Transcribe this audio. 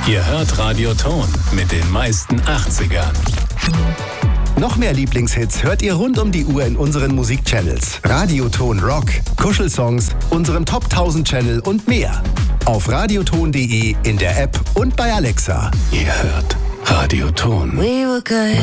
Ihr hört Radio Ton mit den meisten 80ern. Noch mehr Lieblingshits hört ihr rund um die Uhr in unseren Musikchannels. Radioton Rock, Kuschelsongs, unserem Top 1000 Channel und mehr. Auf radioton.de, in der App und bei Alexa. Ihr hört Radio Ton. We were good.